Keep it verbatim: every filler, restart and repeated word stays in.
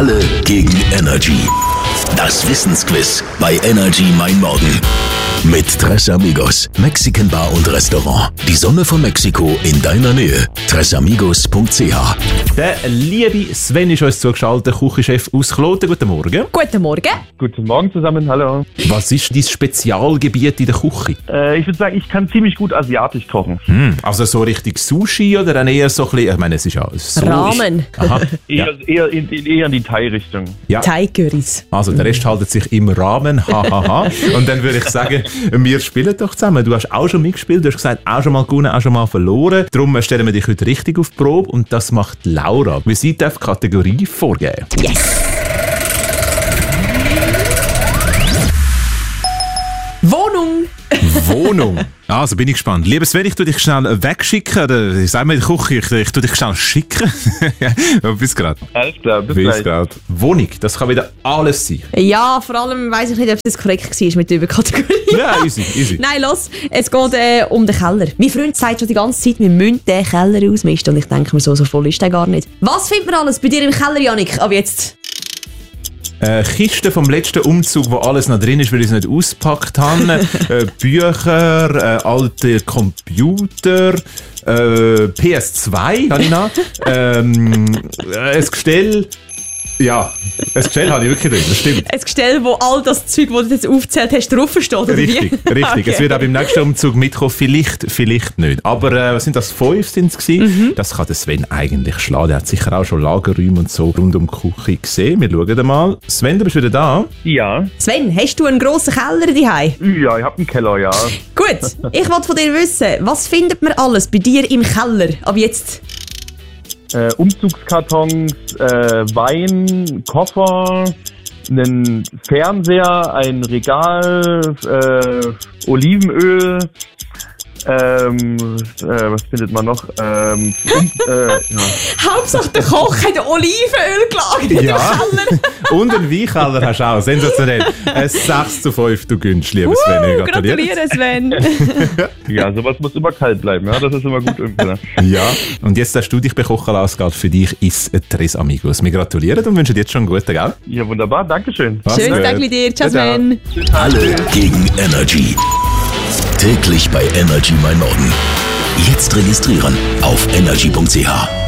Alle gegen Energy. Das Wissensquiz bei Energy Mein Morgen. Mit Tres Amigos, Mexican Bar und Restaurant. Die Sonne von Mexiko in deiner Nähe. tres amigos punkt c h. Der liebe Sven ist uns zugeschaltet, Küchenchef aus Kloten. Guten Morgen. Guten Morgen. Guten Morgen zusammen, hallo. Was ist dein Spezialgebiet in der Küche? Äh, ich würde sagen, ich kann ziemlich gut asiatisch kochen. Hm, also so richtig Sushi oder dann eher so ein bisschen, ich meine, es ist ja so... Ramen. Aha, Eher, ja. eher, in, eher in die Thai-Richtung. Ja. Thai-Currys. Also der Rest haltet sich im Rahmen, hahaha. Und dann würde ich sagen, wir spielen doch zusammen. Du hast auch schon mitgespielt, du hast gesagt, auch schon mal gewonnen, auch schon mal verloren. Darum stellen wir dich heute richtig auf die Probe und das macht Laura. Wir sie darf die Kategorie vorgeben. Yes. Wohnung. Wohnung. Also bin ich gespannt. Lieber Sven, ich tu dich schnell wegschicken. Oder ich sag mal in der Küche, ich, ich tu dich schnell schicken. Bis gerade. Alles klar, bis, Bis gleich. gerade. Wohnung, das kann wieder alles sein. Ja, vor allem weiss ich nicht, ob das korrekt war mit der Überkategorie. Ja, easy, easy. Nein, los, es geht äh, um den Keller. Mein Freund sagt schon die ganze Zeit, wir müssen den Keller ausmisten. Und ich denke mir so, so voll ist der gar nicht. Was findet man alles bei dir im Keller, Janik, ab jetzt? Äh, Kiste vom letzten Umzug, wo alles noch drin ist, weil ich es nicht ausgepackt habe. äh, Bücher, äh, alte Computer, äh, P S zwei habe ich noch. ähm, äh, ein Gestell. Ja, ein Gestell habe ich wirklich drin, das stimmt. Ein Gestell, wo all das Zeug, das du jetzt aufgezählt hast, draufsteht, oder Richtig, wie? richtig. Okay. Es wird auch beim nächsten Umzug mitkommen, vielleicht, vielleicht nicht. Aber äh, was sind das, fünf sind es gewesen? Mhm. Das kann der Sven eigentlich schlagen. Der hat sicher auch schon Lagerräume und so rund um die Küche gesehen. Wir schauen einmal. Sven, du bist wieder da. Ja. Sven, hast du einen grossen Keller daheim? Ja, ich habe einen Keller, ja. Gut, ich wollte von dir wissen, was findet man alles bei dir im Keller ab jetzt? Äh, Umzugskartons, äh, Wein, Koffer, einen Fernseher, ein Regal, äh, Olivenöl, ähm, äh, was findet man noch? Ähm, und, äh, ja. Hauptsache der Koch hat Olivenöl gelagert Ja. im Keller. Und einen Weinkeller hast du auch. Sensationell. Ein sechs zu fünf, du gönnst, lieber Sven. Uh, Gratuliere. gratuliere, Sven. Ja, sowas muss immer kalt bleiben, ja, das ist immer gut irgendwie. Ja, und jetzt darfst du dich bekochen lassen, geht für dich ist Tres Amigos. Wir gratulieren und wünschen dir jetzt schon einen guten, gell? Ja, wunderbar, Dankeschön. Mach's Schönes gut. Tag mit dir. Ciao, Ciao, ciao. Sven. Alle gegen Energy. Täglich bei Energy Mein Morgen. Jetzt registrieren auf energy punkt c h.